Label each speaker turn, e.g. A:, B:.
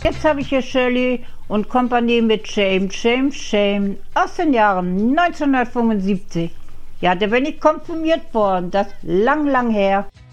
A: Jetzt habe ich hier Shirley und Company mit Shame, Shame, Shame aus den Jahren 1975. Ja, da bin ich konfirmiert worden, das lang, lang her.